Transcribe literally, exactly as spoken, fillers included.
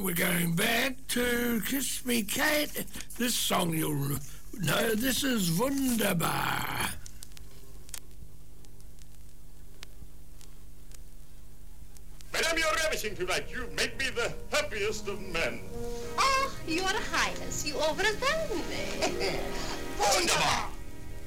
we're going back to Kiss Me Kate. This song you'll know, this is Wunderbar. Madame, you're ravishing tonight. You make me the happiest of men. Oh, your highness, you overwhelm me. Wunderbar!